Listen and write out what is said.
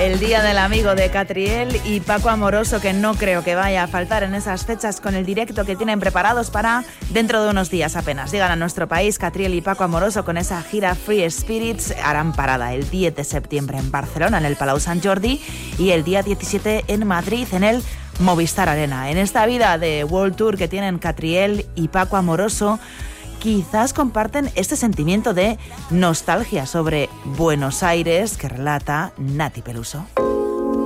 el Día del Amigo de Catriel y Paco Amoroso, que no creo que vaya a faltar en esas fechas con el directo que tienen preparados para dentro de unos días apenas. Llegan a nuestro país Catriel y Paco Amoroso con esa gira Free Spirits. Harán parada el 10 de septiembre en Barcelona, en el Palau Sant Jordi, y el día 17 en Madrid, en el Movistar Arena. En esta vida de World Tour que tienen Catriel y Paco Amoroso, quizás comparten este sentimiento de nostalgia sobre Buenos Aires que relata Nati Peluso.